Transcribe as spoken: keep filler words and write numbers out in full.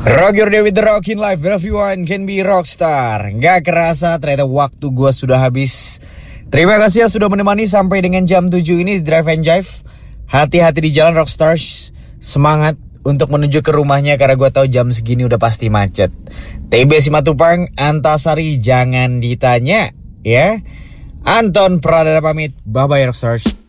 Rock your day with the Rockin' Life. Everyone can be rockstar. Gak kerasa ternyata waktu gue sudah habis. Terima kasih ya sudah menemani sampai dengan jam tujuh ini di Drive and Jive. Hati-hati di jalan Rockstars. Semangat untuk menuju ke rumahnya karena gue tahu jam segini udah pasti macet. T B Simatupang, Antasari jangan ditanya ya. Anton Pradana pamit. Bye bye Rockstars.